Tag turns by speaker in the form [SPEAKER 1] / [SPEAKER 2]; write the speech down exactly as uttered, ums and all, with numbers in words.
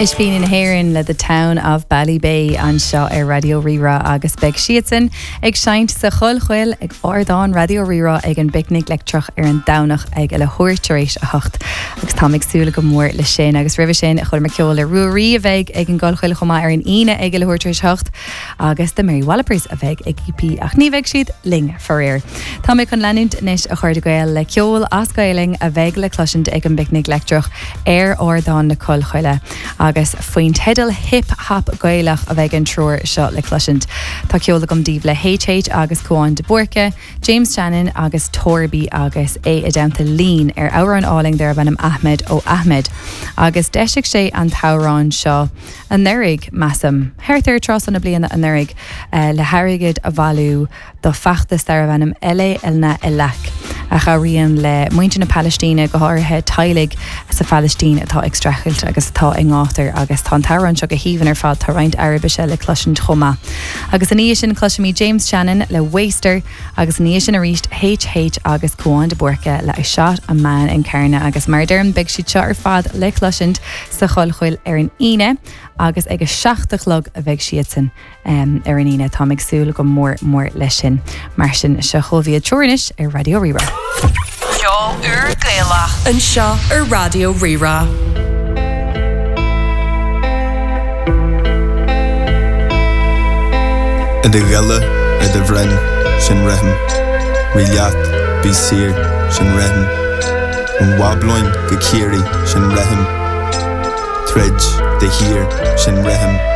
[SPEAKER 1] Is been in Heron le the town of Ballybay an seo ar Radio Rira agus beg siatsan ag seint sa chul chhuil ag ardán Radio Rira ag an picnic lectrach ar an dawnach ag le huirtaréis a hocht agus tá ag súla go mór le sin agus rih sin a chuir me ceol le ruaí a bheith ag an gol chuil chumá ar an ine ag le huirtaréis hocht agus de Mary Wallopers a bheith ag ip ach ní bheith siad ling foréir. Tá mé chun leúnt níos a chuir de gael le ceol as gailing a bheith le cloisiint ag an picnic lectrach ar ardán na cul chuile agus faoin tedal hip-hop gailach a bheith an trúr seo le cloisiint. Tá ceola gom díobh le H H agus Cóin de Borca, James Shannon agus Torby agus é a damta lín ar ára an áling dar bannam Ahmed ó Ahmed. Agus deisic sé an tárán seo an nurig massam. Hertar tros an a bliana an nurig uh, le harigid a bhalú do fachtas dar bannam L.A. elna elach. A charíon le muinte na Palestíne go háirthe tailig sa Palestín atá extrachilt agus tá in gátar agus tá tárán seo go híhann ar fad tá roint Arab se le cloisiint chuma. Agus an níos sin cloisiimí James Shannon le Waster agus an níos sin a ríist H H agus Cóin de Borca le a shot a man in Cairna agus mar derm big siad seo ar fad le cloisiint sa chul chuil ar an ine agus ag a seachtach log a bheith siadsan um, ar an ine tá ag súla go mór mór leis sin mar sin se chomhíad teoris ar Radio Rira.
[SPEAKER 2] Seo ur Gaelach an seo ar Radio Rira.
[SPEAKER 3] In de gelle in de vren sin rehm Riat bí sir sin rehm Un wabloin ge kiri sin rehm Tredge de hir sin rehm